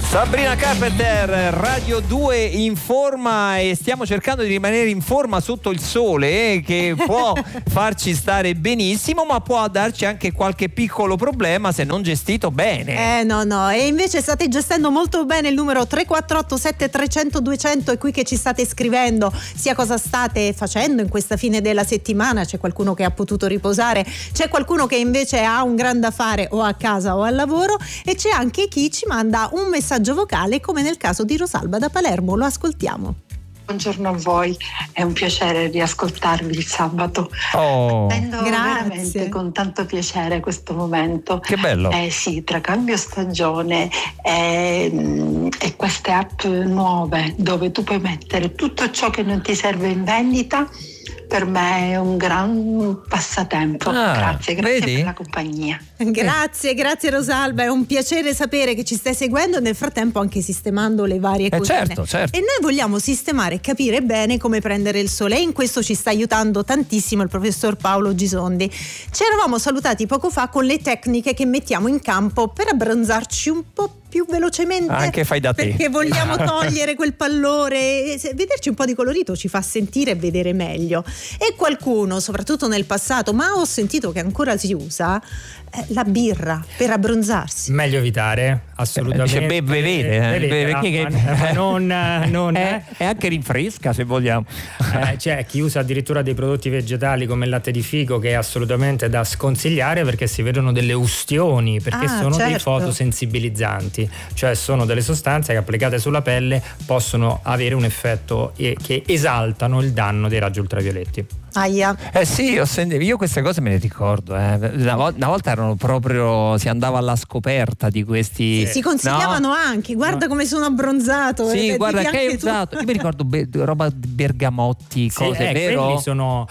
Sabrina Carpenter, Radio 2 in forma, e stiamo cercando di rimanere in forma sotto il sole, che può farci stare benissimo, ma può darci anche qualche piccolo problema se non gestito bene. No, e invece state gestendo molto bene. Il numero 348 7300 200 è qui che ci state scrivendo sia cosa state facendo in questa fine della settimana. C'è qualcuno che ha potuto riposare, c'è qualcuno che invece ha un gran da fare o a casa o al lavoro, e c'è anche chi ci manda un messaggio vocale, come nel caso di Rosalba da Palermo. Lo ascoltiamo. Buongiorno a voi, è un piacere riascoltarvi il sabato. Attendo veramente con tanto piacere questo momento. Che bello. Sì, tra cambio stagione e queste app nuove dove tu puoi mettere tutto ciò che non ti serve in vendita, per me è un gran passatempo. Grazie vedi? Per la compagnia. Grazie Rosalba, è un piacere sapere che ci stai seguendo e nel frattempo anche sistemando le varie cosine. Certo. E noi vogliamo sistemare e capire bene come prendere il sole, e in questo ci sta aiutando tantissimo il professor Paolo Gisondi. Ci eravamo salutati poco fa con le tecniche che mettiamo in campo per abbronzarci un po' più velocemente, anche fai da te, perché vogliamo togliere quel pallore, vederci un po' di colorito ci fa sentire e vedere meglio. E qualcuno, soprattutto nel passato, ma ho sentito che ancora si usa, la birra per abbronzarsi. Meglio evitare, assolutamente. E anche rinfresca, se vogliamo. C'è chi usa addirittura dei prodotti vegetali come il latte di fico, che è assolutamente da sconsigliare, perché si vedono delle ustioni, perché sono dei fotosensibilizzanti, cioè sono delle sostanze che applicate sulla pelle possono avere un effetto che esaltano il danno dei raggi ultravioletti. Aia. Sì, io queste cose me le ricordo. Una volta erano proprio, si andava alla scoperta di questi. Si consigliavano anche, guarda come sono abbronzato. Sì, guarda che hai usato. Io mi ricordo roba bergamotti, cose, vero? Quelli sono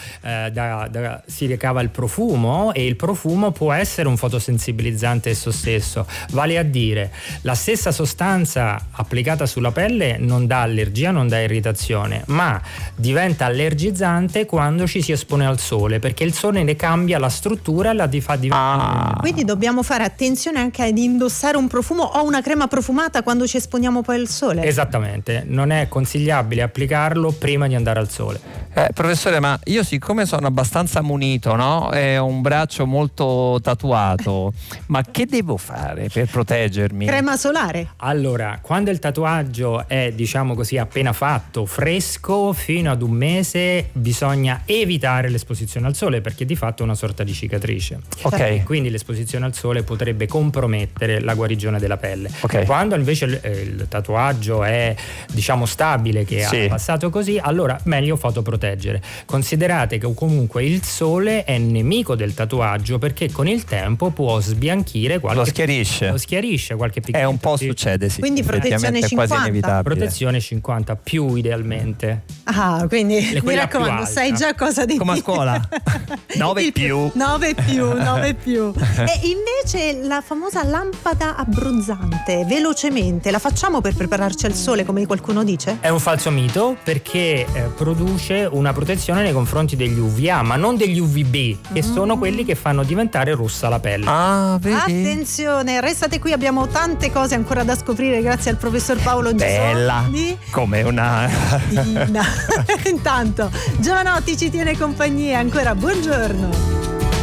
si ricava il profumo, e il profumo può essere un fotosensibilizzante esso stesso. Vale a dire, la stessa sostanza applicata sulla pelle non dà allergia, non dà irritazione, ma diventa allergizzante quando ci si espone al sole, perché il sole ne cambia la struttura e la fa diventare. Quindi dobbiamo fare attenzione anche ad indossare un profumo o una crema profumata quando ci esponiamo poi al sole. Esattamente, non è consigliabile applicarlo prima di andare al sole. Professore, ma io siccome sono abbastanza munito, no? E ho un braccio molto tatuato, ma che devo fare per proteggermi? Crema solare. Allora, quando il tatuaggio è, diciamo così, appena fatto, fresco, fino ad un mese, bisogna evitare l'esposizione al sole, perché di fatto è una sorta di cicatrice. Ok. Quindi l'esposizione al sole potrebbe compromettere la guarigione della pelle. Okay. Quando invece il tatuaggio è, diciamo, stabile, che ha passato così, allora meglio fotoproteggere. Considerate che comunque il sole è nemico del tatuaggio, perché con il tempo può sbianchire qualche, lo schiarisce qualche piccolo. Un po' succede, sì. Quindi protezione 50. Quasi inevitabile. Protezione 50 più idealmente. Quindi mi raccomando, sai già cosa devi. Come a scuola. 9 più. 9 più. E invece la famosa lampada abbronzante, velocemente, la facciamo per prepararci al sole, come qualcuno dice? È un falso mito, perché produce una protezione nei confronti degli UVA, ma non degli UVB, che sono quelli che fanno diventare rossa la pelle. Vedi? Attenzione, restate qui, abbiamo tante cose ancora da scoprire grazie al professor Paolo Gisondi. Bella, come una Intanto Giovanotti ci tiene compagnia, ancora buongiorno.